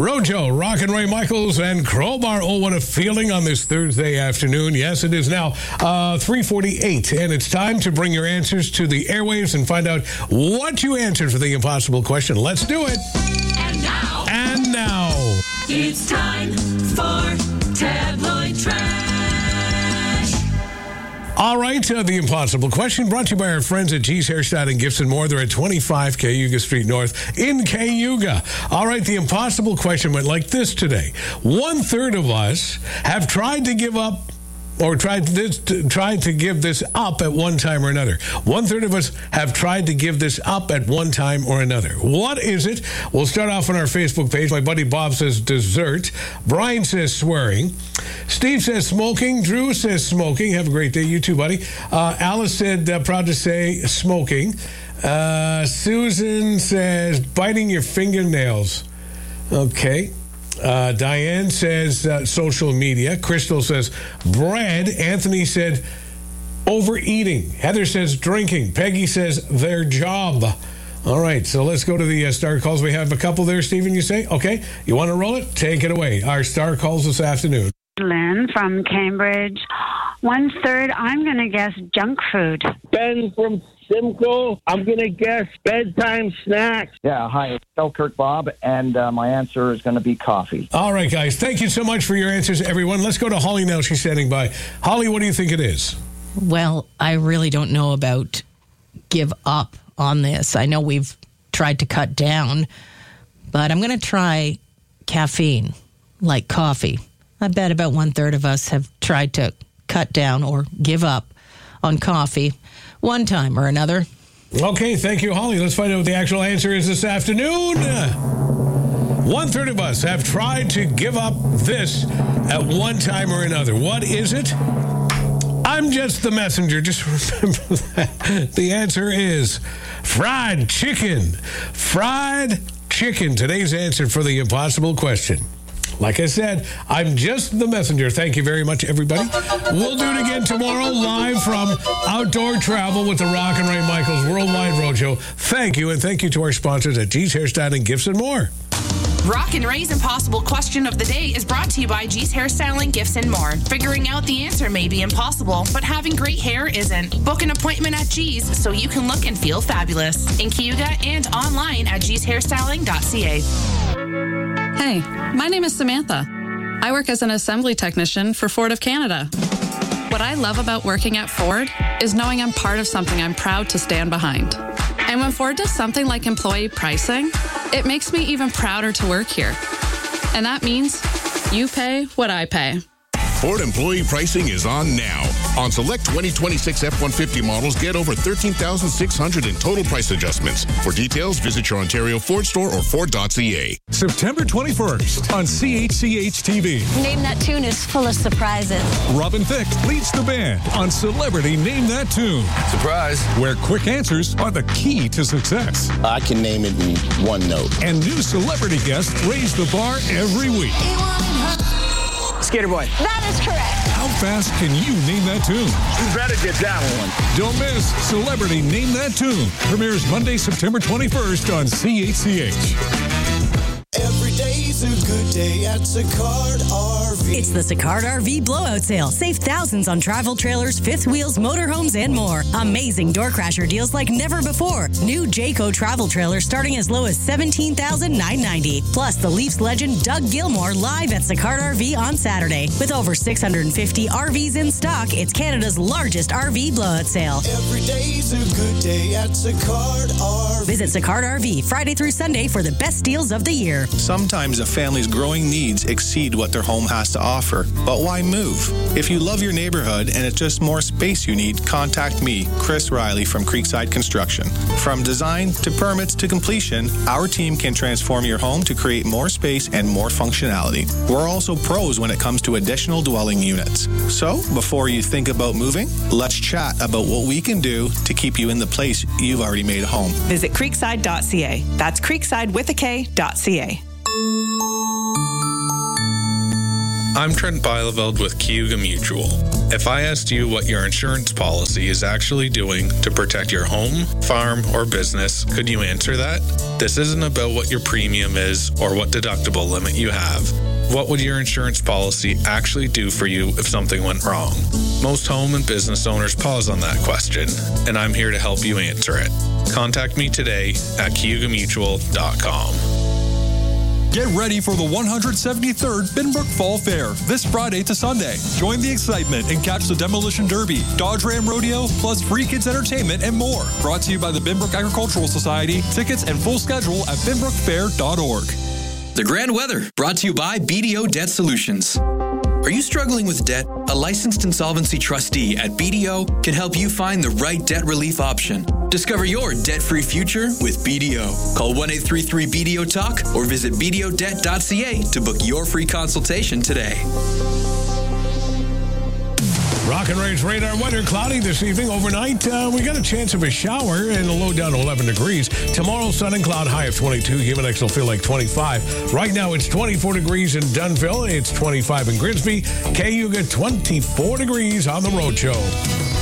Rojo, Rock and Ray Michaels, and Crowbar. Oh, what a feeling on this Thursday afternoon. Yes, it is now 3:48, and it's time to bring your answers to the airwaves and find out what you answered for the impossible question. Let's do it. And now, it's time for Tabloid Trash. All right, the impossible question brought to you by our friends at G's Hairstyle and Gifts and More. They're at 25 Cayuga Street North in Cayuga. All right, the impossible question went like this today. 1/3 of us have tried to give up or tried to give this up at one time or another. 1/3 of us have tried to give this up at one time or another. What is it? We'll start off on our Facebook page. My buddy Bob says dessert. Brian says swearing. Steve says smoking. Drew says smoking. Have a great day. You too, buddy. Alice said, proud to say, smoking. Susan says biting your fingernails. Okay. Diane says social media. Crystal says bread. Anthony said overeating. Heather says drinking. Peggy says their job. All right, so let's go to the star calls. We have a couple there, Stephen, you say? Okay, you want to roll it? Take it away. Our star calls this afternoon. Lynn from Cambridge. 1/3, I'm going to guess junk food. Ben from Simcoe, I'm going to guess bedtime snacks. Yeah, hi, it's Selkirk Bob, and my answer is going to be coffee. All right, guys, thank you so much for your answers, everyone. Let's go to Holly now. She's standing by. Holly, what do you think it is? Well, I really don't know about give up on this. I know we've tried to cut down, but I'm going to try caffeine, like coffee. I bet about 1/3 of us have tried to cut down or give up on coffee one time or another. Okay, thank you, Holly. Let's find out what the actual answer is this afternoon. 1/3 of us have tried to give up this at one time or another. What is it? I'm just the messenger. Just remember that. The answer is fried chicken. Fried chicken. Today's answer for the impossible question. Like I said, I'm just the messenger. Thank you very much, everybody. We'll do it again tomorrow, live from Outdoor Travel with the Rock and Ray Michaels Worldwide Roadshow. Thank you, and thank you to our sponsors at G's Hairstyle and Gifts and More. Rock and Ray's impossible question of the day is brought to you by G's Hairstyling, Gifts and More. Figuring out the answer may be impossible, but having great hair isn't. Book an appointment at G's so you can look and feel fabulous. In Cayuga and online at gshairstyling.ca. Hey, my name is Samantha. I work as an assembly technician for Ford of Canada. What I love about working at Ford is knowing I'm part of something I'm proud to stand behind. And when Ford does something like employee pricing, it makes me even prouder to work here. And that means you pay what I pay. Ford employee pricing is on now. On select 2026 F-150 models, get over $13,600 in total price adjustments. For details, visit your Ontario Ford store or Ford.ca. September 21st on CHCH-TV. Name That Tune is full of surprises. Robin Thicke leads the band on Celebrity Name That Tune. Surprise. Where quick answers are the key to success. I can name it in one note. And new celebrity guests raise the bar every week. Skater Boy. That is correct. How fast can you name that tune? You better get that one. Don't miss Celebrity Name That Tune. Premieres Monday, September 21st on CHCH. Every day's a good day at Sicard RV. It's the Sicard RV Blowout Sale. Save thousands on travel trailers, fifth wheels, motorhomes, and more. Amazing door crasher deals like never before. New Jayco travel trailers starting as low as $17,990. Plus, the Leafs legend Doug Gilmour live at Sicard RV on Saturday. With over 650 RVs in stock, it's Canada's largest RV blowout sale. Every day's a good day at Sicard RV. Visit Sicard RV Friday through Sunday for the best deals of the year. Sometimes a family's growing needs exceed what their home has to offer. But why move? If you love your neighborhood and it's just more space you need, contact me, Chris Riley from Creekside Construction. From design to permits to completion, our team can transform your home to create more space and more functionality. We're also pros when it comes to additional dwelling units. So, before you think about moving, let's chat about what we can do to keep you in the place you've already made a home. Visit creekside.ca. That's creekside with a K.ca. I'm Trent Bieleveld with Cayuga Mutual. If I asked you what your insurance policy is actually doing to protect your home, farm, or business, could you answer that? This isn't about what your premium is or what deductible limit you have. What would your insurance policy actually do for you if something went wrong? Most home and business owners pause on that question, and I'm here to help you answer it. Contact me today at CayugaMutual.com. Get ready for the 173rd Binbrook Fall Fair this Friday to Sunday. Join the excitement and catch the Demolition Derby, Dodge Ram Rodeo, plus free kids entertainment and more. Brought to you by the Binbrook Agricultural Society. Tickets and full schedule at binbrookfair.org. The Grand Weather, brought to you by BDO Debt Solutions. Are you struggling with debt? A licensed insolvency trustee at BDO can help you find the right debt relief option. Discover your debt-free future with BDO. Call 1-833-BDO-TALK or visit bdodebt.ca to book your free consultation today. Rock and Rage radar weather, cloudy this evening. Overnight, we got a chance of a shower and a low down to 11 degrees. Tomorrow, sun and cloud, high of 22. Humidex will feel like 25. Right now, it's 24 degrees in Dunville. It's 25 in Grimsby. Cayuga, 24 degrees on the Road Show.